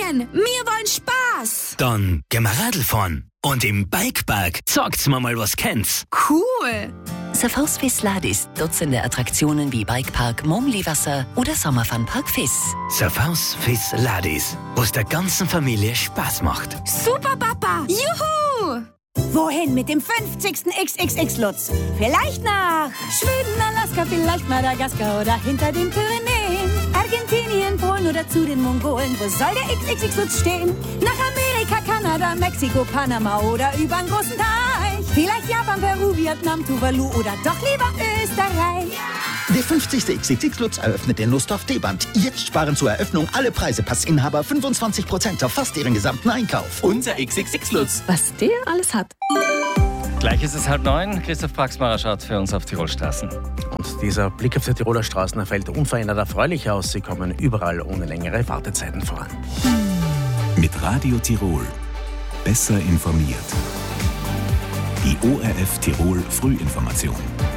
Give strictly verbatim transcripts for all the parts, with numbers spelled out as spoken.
Ferien. Wir wollen Spaß. Dann gehen wir Radl fahren. Und im Bikepark zeigt's mir mal, was kennt's. Cool. Surfaus Fiss Ladis, Dutzende Attraktionen wie Bikepark Momliwasser oder Sommerfunpark Fiss. Surfaus Fiss Ladis, was der ganzen Familie Spaß macht. Super, Papa. Juhu. Wohin mit dem fünfzigsten X X X-Lutz? Vielleicht nach Schweden, Alaska, vielleicht Madagaskar oder hinter den Pyrenäen. Argentinien, Polen oder zu den Mongolen. Wo soll der X X X-Lutz stehen? Nach Amerika, Kanada, Mexiko, Panama oder übern großen Teich. Vielleicht Japan, Peru, Vietnam, Tuvalu oder doch lieber Österreich. Der fünfzigste X X X-Lutz eröffnet in Lusthof D-Band. Jetzt sparen zur Eröffnung alle Preisepassinhaber fünfundzwanzig Prozent auf fast ihren gesamten Einkauf. Unser X X X-Lutz. Was der alles hat. Gleich ist es halb neun. Christoph Praxmacher schaut für uns auf Tirolstraßen. Und dieser Blick auf die Tiroler Straßen fällt unverändert erfreulich aus. Sie kommen überall ohne längere Wartezeiten voran. Mit Radio Tirol. Besser informiert. Die O R F Tirol Frühinformation.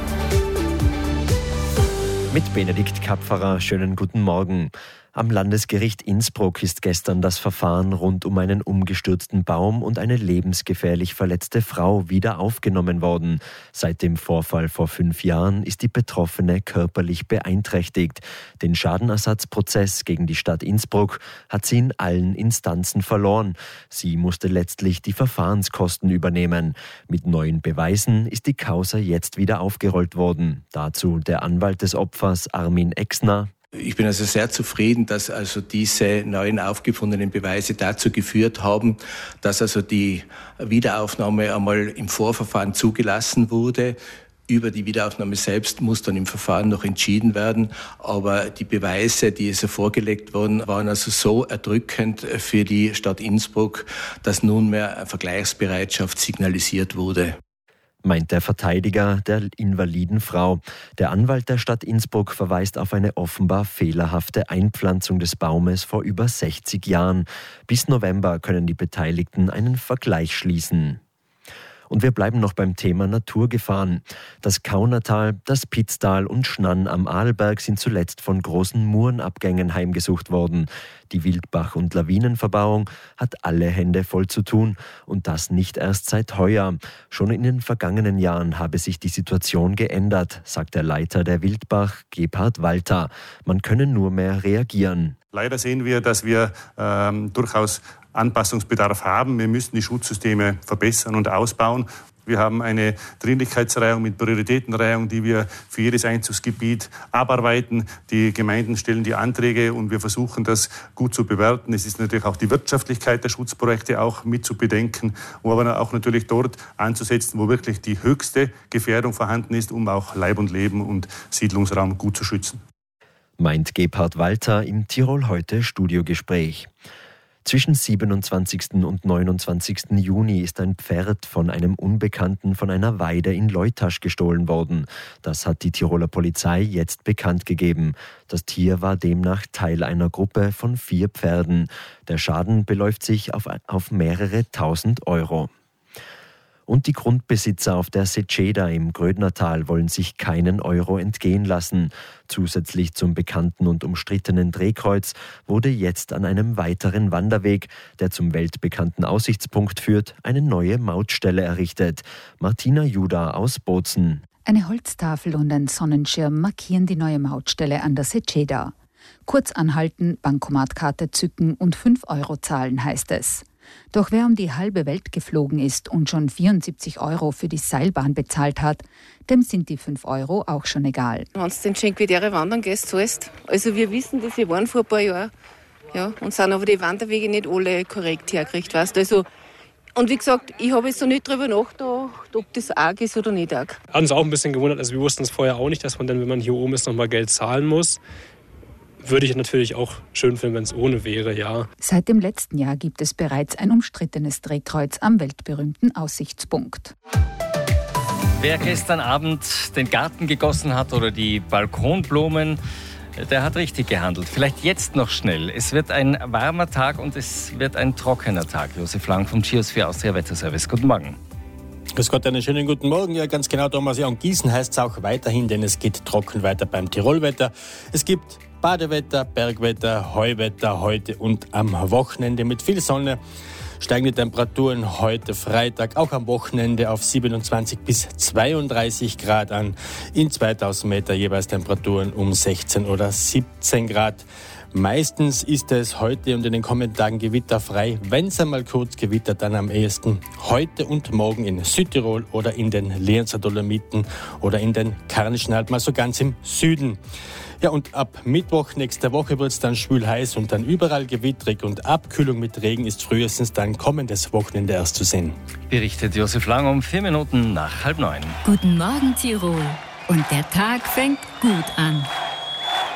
Mit Benedikt Kapferer, schönen guten Morgen. Am Landesgericht Innsbruck ist gestern das Verfahren rund um einen umgestürzten Baum und eine lebensgefährlich verletzte Frau wieder aufgenommen worden. Seit dem Vorfall vor fünf Jahren ist die Betroffene körperlich beeinträchtigt. Den Schadenersatzprozess gegen die Stadt Innsbruck hat sie in allen Instanzen verloren. Sie musste letztlich die Verfahrenskosten übernehmen. Mit neuen Beweisen ist die Causa jetzt wieder aufgerollt worden. Dazu der Anwalt des Opfers Armin Exner. Ich bin also sehr zufrieden, dass also diese neuen aufgefundenen Beweise dazu geführt haben, dass also die Wiederaufnahme einmal im Vorverfahren zugelassen wurde. Über die Wiederaufnahme selbst muss dann im Verfahren noch entschieden werden. Aber die Beweise, die also vorgelegt wurden, waren also so erdrückend für die Stadt Innsbruck, dass nunmehr eine Vergleichsbereitschaft signalisiert wurde. Meint der Verteidiger der invaliden Frau. Der Anwalt der Stadt Innsbruck verweist auf eine offenbar fehlerhafte Einpflanzung des Baumes vor über sechzig Jahren. Bis November können die Beteiligten einen Vergleich schließen. Und wir bleiben noch beim Thema Naturgefahren. Das Kaunertal, das Pitztal und Schnann am Arlberg sind zuletzt von großen Murenabgängen heimgesucht worden. Die Wildbach- und Lawinenverbauung hat alle Hände voll zu tun und das nicht erst seit heuer. Schon in den vergangenen Jahren habe sich die Situation geändert, sagt der Leiter der Wildbach, Gebhard Walter. Man könne nur mehr reagieren. Leider sehen wir, dass wir ähm, durchaus Anpassungsbedarf haben. Wir müssen die Schutzsysteme verbessern und ausbauen. Wir haben eine Dringlichkeitsreihung mit Prioritätenreihung, die wir für jedes Einzugsgebiet abarbeiten. Die Gemeinden stellen die Anträge und wir versuchen, das gut zu bewerten. Es ist natürlich auch die Wirtschaftlichkeit der Schutzprojekte auch mit zu bedenken, aber auch natürlich dort anzusetzen, wo wirklich die höchste Gefährdung vorhanden ist, um auch Leib und Leben und Siedlungsraum gut zu schützen. Meint Gebhard Walter im Tirol heute Studiogespräch. Zwischen siebenundzwanzigsten und neunundzwanzigsten Juni ist ein Pferd von einem Unbekannten von einer Weide in Leutasch gestohlen worden. Das hat die Tiroler Polizei jetzt bekannt gegeben. Das Tier war demnach Teil einer Gruppe von vier Pferden. Der Schaden beläuft sich auf, auf mehrere tausend Euro. Und die Grundbesitzer auf der Seceda im Grödnertal wollen sich keinen Euro entgehen lassen. Zusätzlich zum bekannten und umstrittenen Drehkreuz wurde jetzt an einem weiteren Wanderweg, der zum weltbekannten Aussichtspunkt führt, eine neue Mautstelle errichtet. Martina Juda aus Bozen. Eine Holztafel und ein Sonnenschirm markieren die neue Mautstelle an der Seceda. Kurz anhalten, Bankomatkarte zücken und fünf Euro zahlen, heißt es. Doch wer um die halbe Welt geflogen ist und schon vierundsiebzig Euro für die Seilbahn bezahlt hat, dem sind die fünf Euro auch schon egal. Wenn du den Schenkwiedere wandern gehst, zahlst. Also wir wissen das, wir waren vor ein paar Jahren, ja, und sind aber die Wanderwege nicht alle korrekt hergerichtet, weißt. Also, und wie gesagt, ich habe jetzt so nicht drüber nachgedacht, ob das arg ist oder nicht arg. Hat uns auch ein bisschen gewundert, also wir wussten es vorher auch nicht, dass man dann, wenn man hier oben ist, nochmal Geld zahlen muss. Würde ich natürlich auch schön finden, wenn es ohne wäre, ja. Seit dem letzten Jahr gibt es bereits ein umstrittenes Drehkreuz am weltberühmten Aussichtspunkt. Wer gestern Abend den Garten gegossen hat oder die Balkonblumen, der hat richtig gehandelt. Vielleicht jetzt noch schnell. Es wird ein warmer Tag und es wird ein trockener Tag. Josef Lang vom Geosphere Austria Wetterservice. Guten Morgen. Grüß Gott, einen schönen guten Morgen. Ja, ganz genau, Thomas. Ja, und Gießen heißt es auch weiterhin, denn es geht trocken weiter beim Tirolwetter. Es gibt Badewetter, Bergwetter, Heuwetter heute und am Wochenende mit viel Sonne. Steigen die Temperaturen heute Freitag auch am Wochenende auf siebenundzwanzig bis zweiunddreißig Grad an. In zweitausend Meter jeweils Temperaturen um sechzehn oder siebzehn Grad. Meistens ist es heute und in den kommenden Tagen gewitterfrei. Wenn es einmal kurz gewittert, dann am ehesten heute und morgen in Südtirol oder in den Lehrenser Dolomiten oder in den Karnischen Alpen, also ganz im Süden. Ja, und ab Mittwoch nächste Woche wird es dann schwül heiß und dann überall gewittrig und Abkühlung mit Regen ist frühestens dann kommendes Wochenende erst zu sehen. Berichtet Josef Lang um vier Minuten nach halb neun. Guten Morgen, Tirol. Und der Tag fängt gut an.